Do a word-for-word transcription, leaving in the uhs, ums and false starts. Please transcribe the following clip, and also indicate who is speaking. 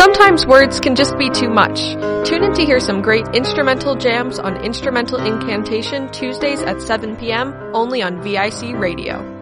Speaker 1: sometimes words can just be too much. Tune in to hear some great instrumental jams on Instrumental Incantation Tuesdays at seven p.m. only on V I C Radio.